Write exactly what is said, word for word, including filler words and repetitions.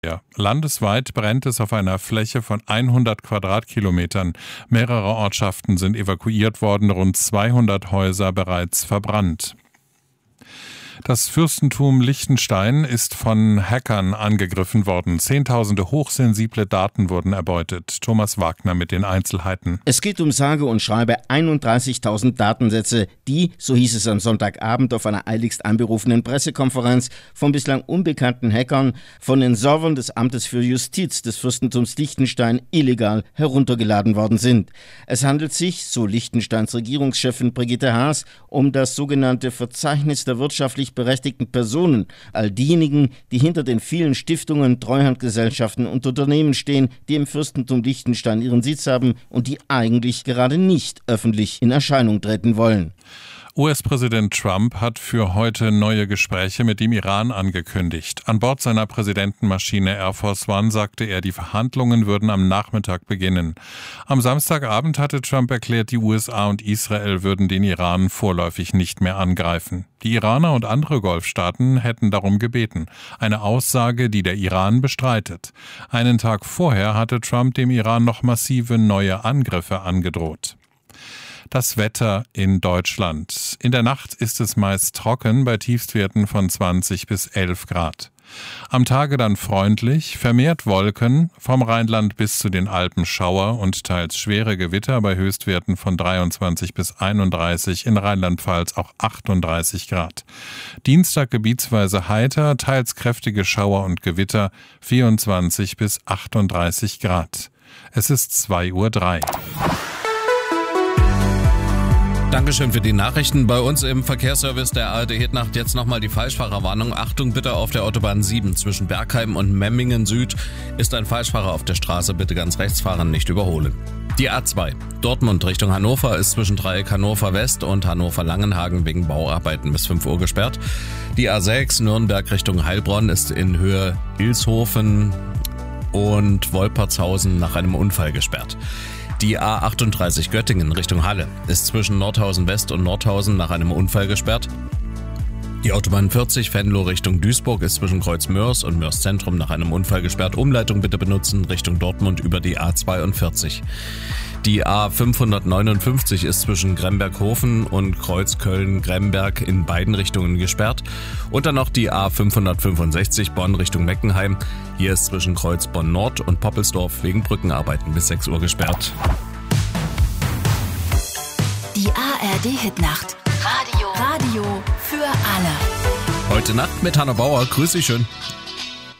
Ja, landesweit brennt es auf einer Fläche von hundert Quadratkilometern. Mehrere Ortschaften sind evakuiert worden, rund zweihundert Häuser bereits verbrannt. Das Fürstentum Liechtenstein ist von Hackern angegriffen worden. Zehntausende hochsensible Daten wurden erbeutet. Thomas Wagner mit den Einzelheiten. Es geht um sage und schreibe einunddreißigtausend Datensätze, die, so hieß es am Sonntagabend auf einer eiligst einberufenen Pressekonferenz, von bislang unbekannten Hackern von den Servern des Amtes für Justiz des Fürstentums Liechtenstein illegal heruntergeladen worden sind. Es handelt sich, so Liechtensteins Regierungschefin Brigitte Haas, um das sogenannte Verzeichnis der wirtschaftlich berechtigten Personen, all diejenigen, die hinter den vielen Stiftungen, Treuhandgesellschaften und Unternehmen stehen, die im Fürstentum Liechtenstein ihren Sitz haben und die eigentlich gerade nicht öffentlich in Erscheinung treten wollen. U S-Präsident Trump hat für heute neue Gespräche mit dem Iran angekündigt. An Bord seiner Präsidentenmaschine Air Force One sagte er, die Verhandlungen würden am Nachmittag beginnen. Am Samstagabend hatte Trump erklärt, die U S A und Israel würden den Iran vorläufig nicht mehr angreifen. Die Iraner und andere Golfstaaten hätten darum gebeten. Eine Aussage, die der Iran bestreitet. Einen Tag vorher hatte Trump dem Iran noch massive neue Angriffe angedroht. Das Wetter in Deutschland. In der Nacht ist es meist trocken bei Tiefstwerten von zwanzig bis elf Grad. Am Tage dann freundlich, vermehrt Wolken, vom Rheinland bis zu den Alpen Schauer und teils schwere Gewitter bei Höchstwerten von dreiundzwanzig bis einunddreißig, in Rheinland-Pfalz auch achtunddreißig Grad. Dienstag gebietsweise heiter, teils kräftige Schauer und Gewitter, vierundzwanzig bis achtunddreißig Grad. Es ist zwei Uhr drei. Dankeschön für die Nachrichten. Bei uns im Verkehrsservice der A R D Hitnacht jetzt nochmal die Falschfahrerwarnung. Achtung bitte, auf der Autobahn sieben zwischen Bergheim und Memmingen Süd ist ein Falschfahrer auf der Straße. Bitte ganz rechts fahren, nicht überholen. Die A zwei Dortmund Richtung Hannover ist zwischen Dreieck Hannover West und Hannover Langenhagen wegen Bauarbeiten bis fünf Uhr gesperrt. Die A sechs Nürnberg Richtung Heilbronn ist in Höhe Ilshofen und Wolpertshausen nach einem Unfall gesperrt. Die A achtunddreißig Göttingen Richtung Halle ist zwischen Nordhausen West und Nordhausen nach einem Unfall gesperrt. Die Autobahn vierzig Venlo Richtung Duisburg ist zwischen Kreuz Mörs und Mörs Zentrum nach einem Unfall gesperrt. Umleitung bitte benutzen Richtung Dortmund über die A zweiundvierzig. Die A fünfhundertneunundfünfzig ist zwischen Gremberghofen und Kreuz Köln-Gremberg in beiden Richtungen gesperrt. Und dann noch die A fünfhundertfünfundsechzig Bonn Richtung Meckenheim. Hier ist zwischen Kreuz Bonn Nord und Poppelsdorf wegen Brückenarbeiten bis sechs Uhr gesperrt. Die A R D Hitnacht. Radio. Radio für alle. Heute Nacht mit Hanna Bauer. Grüß Sie schön.